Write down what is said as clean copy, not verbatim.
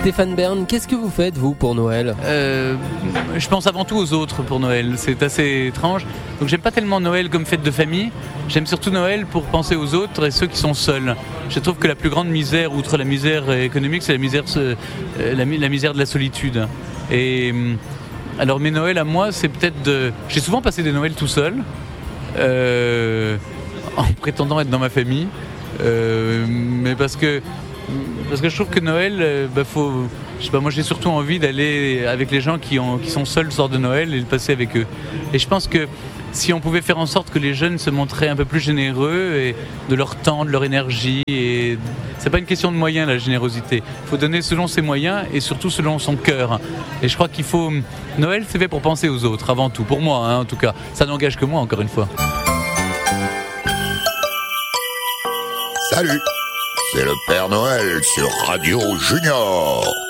Stéphane Bern, qu'est-ce que vous faites vous pour Noël ? Je pense avant tout aux autres pour Noël, c'est assez étrange. Donc j'aime pas tellement Noël comme fête de famille, j'aime surtout Noël pour penser aux autres et ceux qui sont seuls. Je trouve que la plus grande misère, outre la misère économique, c'est la misère de la solitude. Et alors mes Noëls à moi, c'est peut-être de... J'ai souvent passé des Noëls tout seul, en prétendant être dans ma famille, mais parce que je trouve que Noël, je sais pas, moi j'ai surtout envie d'aller avec les gens qui sont seuls le soir de Noël et de passer avec eux. Et je pense que si on pouvait faire en sorte que les jeunes se montraient un peu plus généreux et de leur temps, de leur énergie, et c'est pas une question de moyens la générosité. Il faut donner selon ses moyens et surtout selon son cœur. Et je crois qu'il faut... Noël c'est fait pour penser aux autres avant tout, pour moi en tout cas. Ça n'engage que moi encore une fois. Salut, c'est le Père Noël sur Radio Junior.